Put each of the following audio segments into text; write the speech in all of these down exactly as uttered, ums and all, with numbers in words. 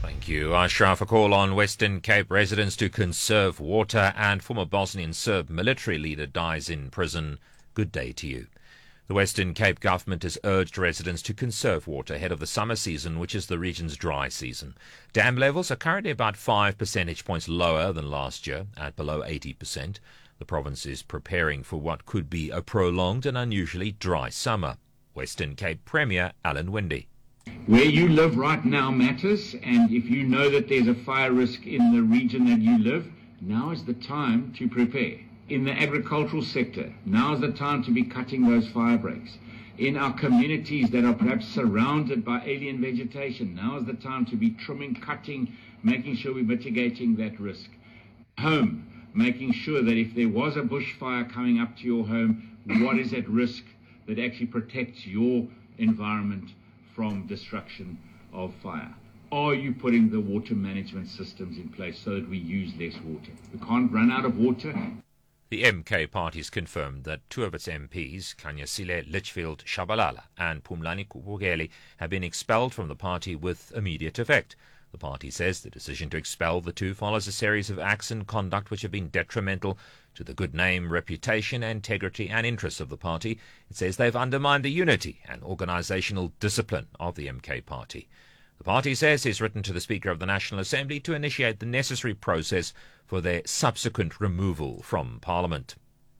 Thank you, Ashraf. A call on Western Cape residents to conserve water, and former Bosnian Serb military leader dies in prison. Good day to you. The Western Cape government has urged residents to conserve water ahead of the summer season, which is the region's dry season. Dam levels are currently about five percentage points lower than last year, at below eighty percent. The province is preparing for what could be a prolonged and unusually dry summer. Western Cape Premier Alan Winde. Where you live right now matters, and if you know that there's a fire risk in the region that you live, now is the time to prepare. In the agricultural sector, now is the time to be cutting those fire breaks. In our communities that are perhaps surrounded by alien vegetation, now is the time to be trimming, cutting, making sure we're mitigating that risk. Home, making sure that if there was a bushfire coming up to your home, what is at risk that actually protects your environment from destruction of fire. Are you putting the water management systems in place so that we use less water? We can't run out of water. The M K party's confirmed that two of its M Ps, Khanyisile Litchfield Shabalala and Phumlani Kubugeli, have been expelled from the party with immediate effect. The party says the decision to expel the two follows a series of acts and conduct which have been detrimental to the good name, reputation, integrity and interests of the party. It says they've undermined the unity and organisational discipline of the M K party. The party says it's written to the Speaker of the National Assembly to initiate the necessary process for their subsequent removal from Parliament.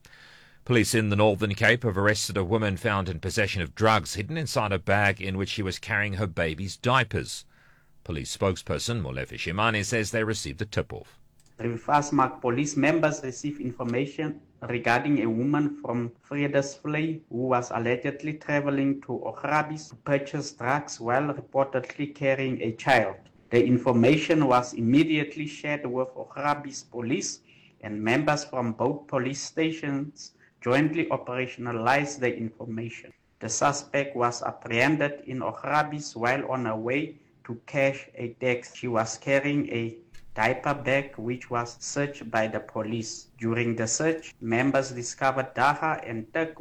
Police in the Northern Cape have arrested a woman found in possession of drugs hidden inside a bag in which she was carrying her baby's diapers. Police spokesperson Molefe Shimane says they received a tip-off. Riviersmark police members received information regarding a woman from Vredesvlei who was allegedly traveling to Ochrabis to purchase drugs while reportedly carrying a child. The information was immediately shared with Ochrabis police, and members from both police stations jointly operationalized the information. The suspect was apprehended in Ochrabis while on her way to cash a tax. She was carrying a diaper bag which was searched by the police. During the search, members discovered Daha and Turk.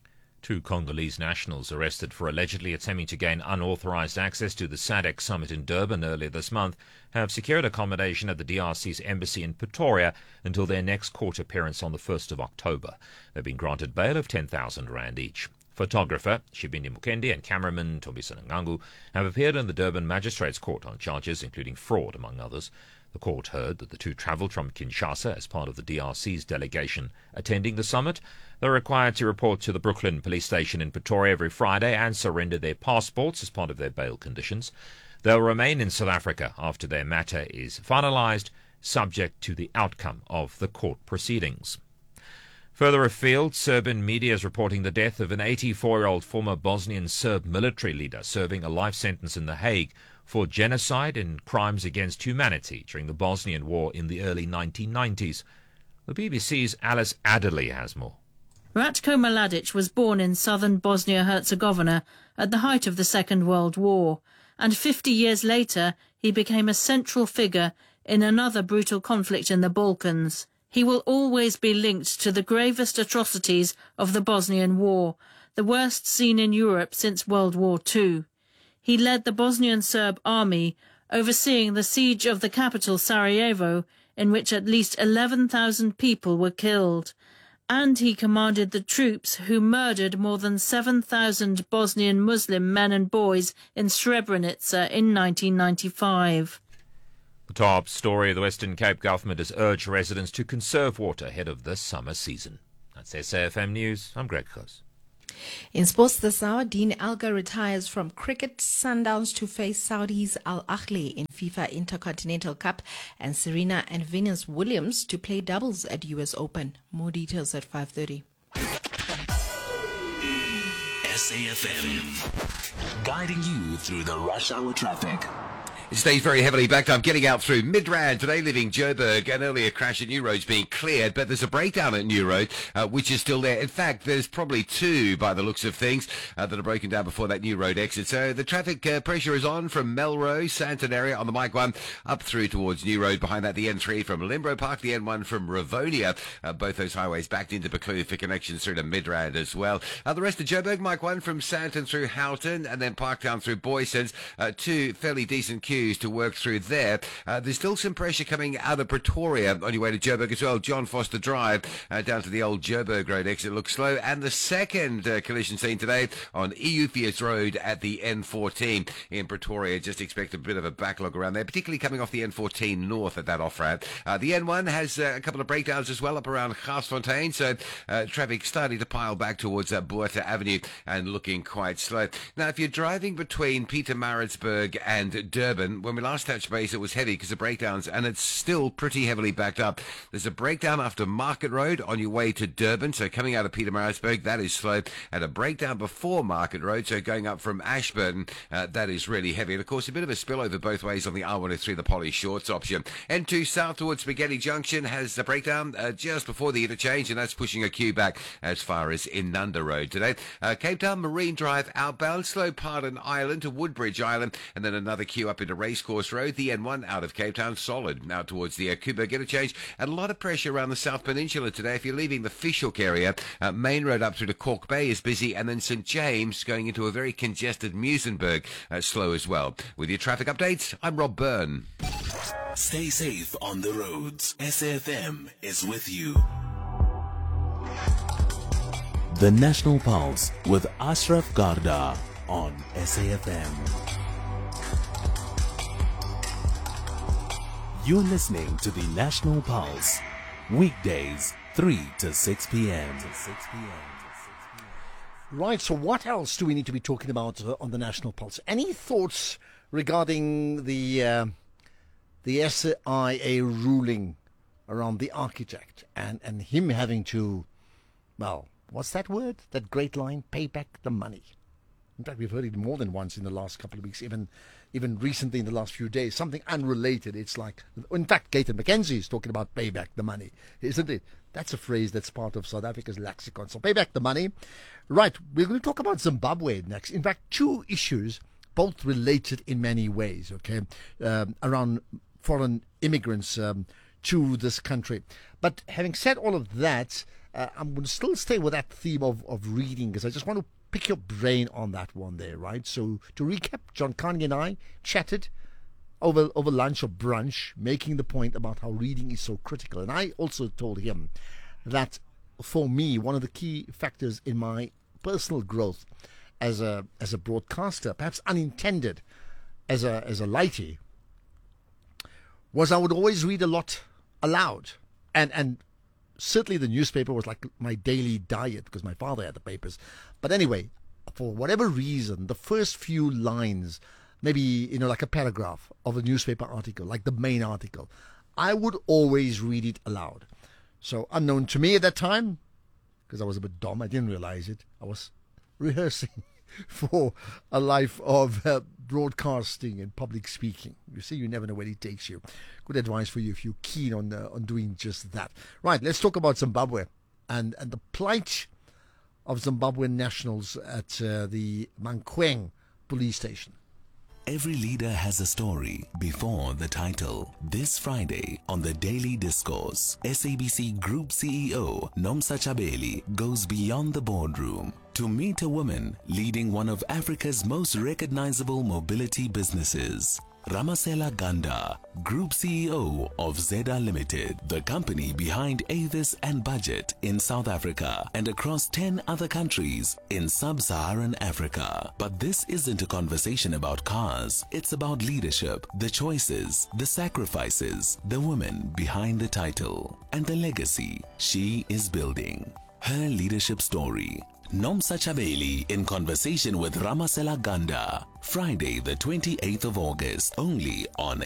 Two Congolese nationals arrested for allegedly attempting to gain unauthorized access to the S A D C summit in Durban earlier this month have secured accommodation at the D R C's embassy in Pretoria until their next court appearance on the first of October. They've been granted bail of ten thousand rand each. Photographer Shibindi Mukendi and cameraman Tombisa Ngangu have appeared in the Durban Magistrates Court on charges including fraud, among others. The court heard that the two travelled from Kinshasa as part of the D R C's delegation attending the summit. They're required to report to the Brooklyn police station in Pretoria every Friday and surrender their passports as part of their bail conditions. They'll remain in South Africa after their matter is finalised, subject to the outcome of the court proceedings. Further afield, Serbian media is reporting the death of an eighty-four-year-old former Bosnian Serb military leader serving a life sentence in The Hague for genocide and crimes against humanity during the Bosnian War in the early nineteen nineties. The B B C's Alice Adderley has more. Ratko Mladic was born in southern Bosnia-Herzegovina at the height of the Second World War, and fifty years later he became a central figure in another brutal conflict in the Balkans. He will always be linked to the gravest atrocities of the Bosnian War, the worst seen in Europe since World War Two. He led the Bosnian Serb army, overseeing the siege of the capital Sarajevo, in which at least eleven thousand people were killed. And he commanded the troops who murdered more than seven thousand Bosnian Muslim men and boys in Srebrenica in nineteen ninety-five. The top story: the Western Cape government has urged residents to conserve water ahead of this summer season. That's S A F M News. I'm Greg Kos. In sports this hour, Dean Elgar retires from cricket. Sundowns to face Saudi's Al Ahly in FIFA Intercontinental Cup, and Serena and Venus Williams to play doubles at U S Open. More details at five thirty. S A F M, guiding you through the rush hour traffic. It stays very heavily backed up, getting out through Midrand today, leaving Joburg. An earlier crash at New Road's being cleared, but there's a breakdown at New Road, uh, which is still there. In fact, there's probably two, by the looks of things, uh, that are broken down before that New Road exit. So the traffic uh, pressure is on from Melrose, Santon area on the Mike one, up through towards New Road. Behind that, the N three from Limbro Park, the N one from Ravonia. Uh, both those highways backed into Buccleuch for connections through to Midrand as well. Uh, the rest of Joburg, Mike one from Santon through Houghton, and then Parktown through Boysons. Uh, two fairly decent queues queues to work through there. Uh, there's still some pressure coming out of Pretoria on your way to Joburg as well. John Foster Drive uh, down to the old Joburg Road exit looks slow. And the second uh, collision seen today on Euphius Road at the N fourteen in Pretoria. Just expect a bit of a backlog around there, particularly coming off the N fourteen north at that off-ramp. Uh, the N one has uh, a couple of breakdowns as well up around Garsfontein, so uh, traffic starting to pile back towards uh, Botha Avenue and looking quite slow. Now, if you're driving between Pietermaritzburg and Durban, when we last touched base, it was heavy because of breakdowns, and it's still pretty heavily backed up. There's a breakdown after Market Road on your way to Durban, so coming out of Pietermaritzburg, that is slow, and a breakdown before Market Road, so going up from Ashburton, uh, that is really heavy. And, of course, a bit of a spillover both ways on the R one oh three, the Polly Shorts option. N two south towards Spaghetti Junction has a breakdown uh, just before the interchange, and that's pushing a queue back as far as Inanda Road today. Uh, Cape Town Marine Drive outbound, slow Pardon Island to Woodbridge Island, and then another queue up into Racecourse Road. The N one out of Cape Town, solid now towards the uh, Kuberg interchange, and a lot of pressure around the South Peninsula today. If you're leaving the Fish Hook area, uh, Main Road up through to Cork Bay is busy, and then St James going into a very congested Muizenberg, uh, slow as well. With your traffic updates, I'm Rob Byrne. Stay safe on the roads. S A F M is with you. The National Pulse with Ashraf Garda on S A F M. You're listening to the National Pulse, weekdays three to six p.m. Right, so what else do we need to be talking about uh, on the National Pulse? Any thoughts regarding the uh, the S I A ruling around the architect and, and him having to, well, what's that word? That great line, pay back the money. In fact, we've heard it more than once in the last couple of weeks, even even recently in the last few days. Something unrelated. It's like, in fact, Gaten McKenzie is talking about pay back the money, isn't it? That's a phrase that's part of South Africa's lexicon. So pay back the money. Right, we're going to talk about Zimbabwe next. In fact, two issues, both related in many ways, okay, um, around foreign immigrants um, to this country. But having said all of that, uh, I'm going to still stay with that theme of, of reading, because I just want to pick your brain on that one there, right? So to recap, John Carney and I chatted over over lunch or brunch, making the point about how reading is so critical. And I also told him that for me, one of the key factors in my personal growth as a as a broadcaster, perhaps unintended as a as a lighty, was I would always read a lot aloud. And and certainly the newspaper was like my daily diet because my father had the papers. But anyway, for whatever reason, the first few lines, maybe, you know, like a paragraph of a newspaper article, like the main article, I would always read it aloud. So unknown to me at that time, because I was a bit dumb, I didn't realize it, I was rehearsing for a life of uh, broadcasting and public speaking. You see, you never know where it takes you. Good advice for you if you're keen on uh, on doing just that. Right, let's talk about Zimbabwe and, and the plight of Zimbabwean nationals at uh, the Mankweng police station. Every leader has a story before the title. This Friday on the Daily Discourse, S A B C Group C E O Nomsa Chabeli goes beyond the boardroom to meet a woman leading one of Africa's most recognizable mobility businesses. Ramasela Ganda, Group C E O of Zeda Limited, the company behind Avis and Budget in South Africa and across ten other countries in sub-Saharan Africa. But this isn't a conversation about cars. It's about leadership, the choices, the sacrifices, the woman behind the title, and the legacy she is building. Her leadership story. Nomsa Chabeli in conversation with Ramasela Ganda. Friday the twenty-eighth of August, only on